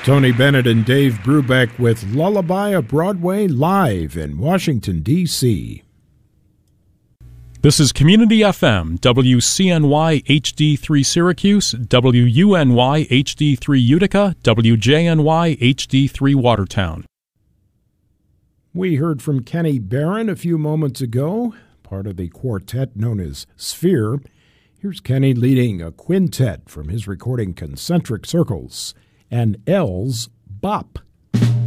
Tony Bennett and Dave Brubeck with Lullaby of Broadway live in Washington, D.C. This is Community FM, WCNY HD3 Syracuse, WUNY HD3 Utica, WJNY HD3 Watertown. We heard from Kenny Barron a few moments ago, part of the quartet known as Sphere. Here's Kenny leading a quintet from his recording Concentric Circles and L's Bop.